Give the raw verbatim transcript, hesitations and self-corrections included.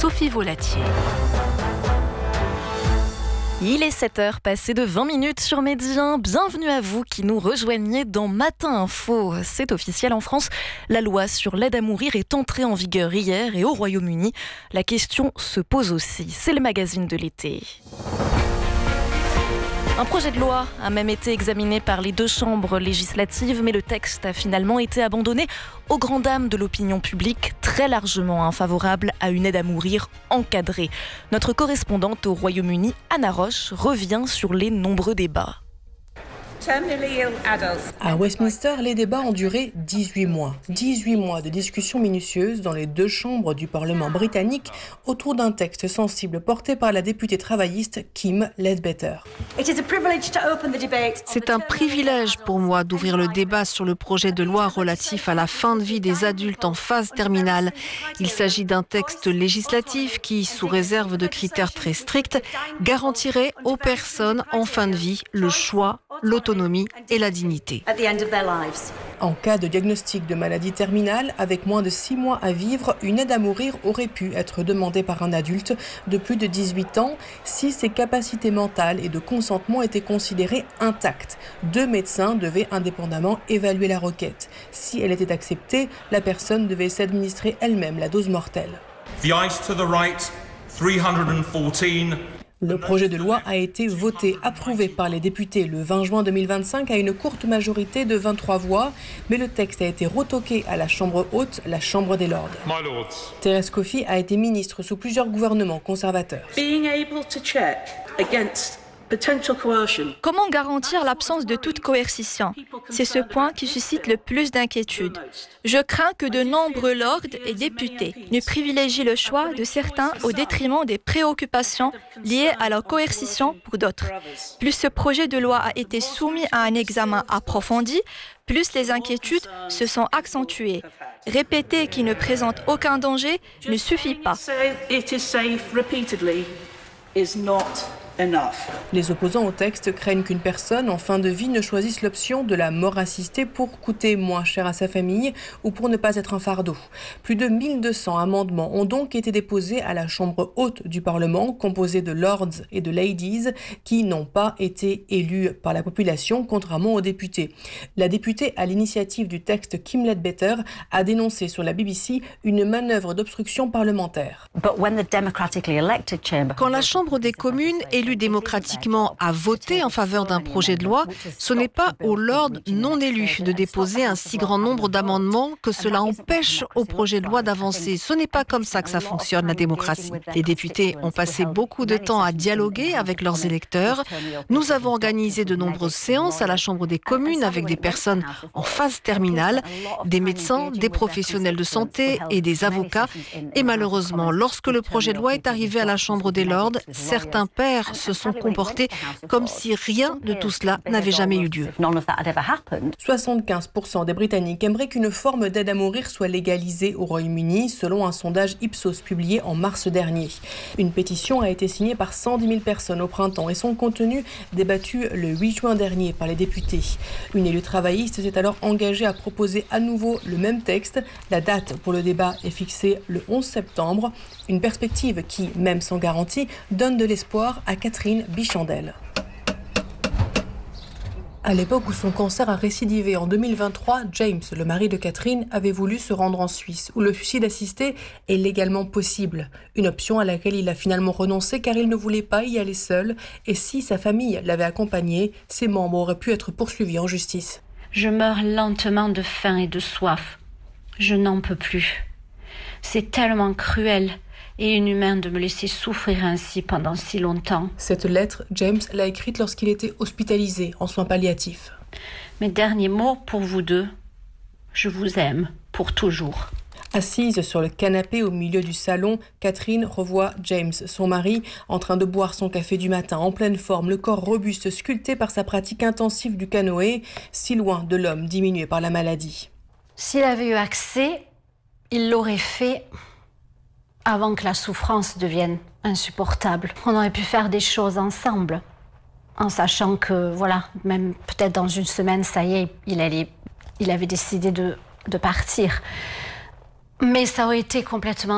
Sophie Volatier. Il est sept heures passées de vingt minutes sur Médien. Bienvenue à vous qui nous rejoignez dans Matin Info. C'est officiel en France. La loi sur l'aide à mourir est entrée en vigueur hier et au Royaume-Uni, la question se pose aussi. C'est le magazine de l'été. Un projet de loi a même été examiné par les deux chambres législatives, mais le texte a finalement été abandonné aux grandes dames de l'opinion publique, très largement infavorable à une aide à mourir encadrée. Notre correspondante au Royaume-Uni, Anna Roche, revient sur les nombreux débats. À Westminster, les débats ont duré dix-huit mois. dix-huit mois de discussions minutieuses dans les deux chambres du Parlement britannique autour d'un texte sensible porté par la députée travailliste Kim Leadbetter. C'est un privilège pour moi d'ouvrir le débat sur le projet de loi relatif à la fin de vie des adultes en phase terminale. Il s'agit d'un texte législatif qui, sous réserve de critères très stricts, garantirait aux personnes en fin de vie le choix, l'autonomie et la dignité. En cas de diagnostic de maladie terminale, avec moins de six mois à vivre, une aide à mourir aurait pu être demandée par un adulte de plus de dix-huit ans si ses capacités mentales et de consentement étaient considérées intactes. Deux médecins devaient indépendamment évaluer la requête. Si elle était acceptée, la personne devait s'administrer elle-même la dose mortelle. The ice to the right, three hundred fourteen. Le projet de loi a été voté, approuvé par les députés le vingt juin deux mille vingt-cinq à une courte majorité de vingt-trois voix, mais le texte a été retoqué à la Chambre haute, la Chambre des Lords. Thérèse Coffey a été ministre sous plusieurs gouvernements conservateurs. Comment garantir l'absence de toute coercition? C'est ce point qui suscite le plus d'inquiétude. Je crains que de nombreux lords et députés ne privilégient le choix de certains au détriment des préoccupations liées à la coercition pour d'autres. Plus ce projet de loi a été soumis à un examen approfondi, plus les inquiétudes se sont accentuées. Répéter qu'il ne présente aucun danger ne suffit pas. Les opposants au texte craignent qu'une personne en fin de vie ne choisisse l'option de la mort assistée pour coûter moins cher à sa famille ou pour ne pas être un fardeau. Plus de mille deux cents amendements ont donc été déposés à la Chambre haute du Parlement, composée de lords et de ladies, qui n'ont pas été élus par la population, contrairement aux députés. La députée à l'initiative du texte, Kim Leadbetter, a dénoncé sur la B B C une manœuvre d'obstruction parlementaire. Quand la Chambre des communes élue démocratiquement a voté en faveur d'un projet de loi, ce n'est pas aux lords non élus de déposer un si grand nombre d'amendements que cela empêche au projet de loi d'avancer. Ce n'est pas comme ça que ça fonctionne, la démocratie. Les députés ont passé beaucoup de temps à dialoguer avec leurs électeurs. Nous avons organisé de nombreuses séances à la Chambre des communes avec des personnes en phase terminale, des médecins, des professionnels de santé et des avocats. Et malheureusement, lorsque le projet de loi est arrivé à la Chambre des lords, certains pères se sont comportés comme si rien de tout cela n'avait jamais eu lieu. soixante-quinze pour cent des Britanniques aimeraient qu'une forme d'aide à mourir soit légalisée au Royaume-Uni, selon un sondage Ipsos publié en mars dernier. Une pétition a été signée par cent dix mille personnes au printemps et son contenu débattu le huit juin dernier par les députés. Une élue travailliste s'est alors engagée à proposer à nouveau le même texte. La date pour le débat est fixée le onze septembre. Une perspective qui, même sans garantie, donne de l'espoir à Catherine Bichandel. À l'époque où son cancer a récidivé en deux mille vingt-trois, James, le mari de Catherine, avait voulu se rendre en Suisse, où le suicide assisté est légalement possible. Une option à laquelle il a finalement renoncé car il ne voulait pas y aller seul. Et si sa famille l'avait accompagné, ses membres auraient pu être poursuivis en justice. Je meurs lentement de faim et de soif. Je n'en peux plus. C'est tellement cruel et inhumain de me laisser souffrir ainsi pendant si longtemps. Cette lettre, James l'a écrite lorsqu'il était hospitalisé en soins palliatifs. Mes derniers mots pour vous deux, je vous aime pour toujours. Assise sur le canapé au milieu du salon, Catherine revoit James, son mari, en train de boire son café du matin, en pleine forme, le corps robuste sculpté par sa pratique intensive du canoë, si loin de l'homme diminué par la maladie. S'il avait eu accès, il l'aurait fait avant que la souffrance devienne insupportable. On aurait pu faire des choses ensemble, en sachant que, voilà, même peut-être dans une semaine, ça y est, il, allait, il avait décidé de, de partir. Mais ça aurait été complètement